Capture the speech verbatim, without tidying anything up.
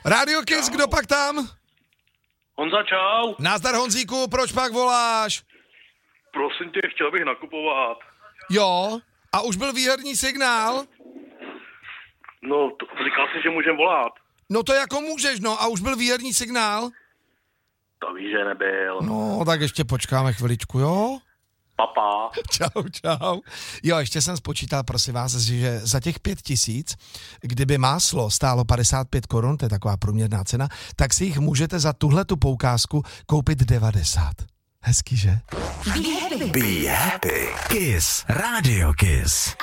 Radio Kiss, kdo pak tam? Honza, čau. Nazdar Honzíku, proč pak voláš? Prosím tě, chtěl bych nakupovat. Jo, a už byl výherní signál? No, to, říkal jsi, že můžem volat. No to jako můžeš, no, a už byl výherní signál? To víš, že nebyl. No, tak ještě počkáme chviličku, jo? Papa. Čau, čau. Jo, ještě jsem spočítal, prosím vás, že za těch pět tisíc, kdyby máslo stálo padesát pět korun, to je taková průměrná cena, tak si jich můžete za tuhletu poukázku koupit devadesát. Hezký, že? Be happy. Be happy. Kiss. Radio Kiss.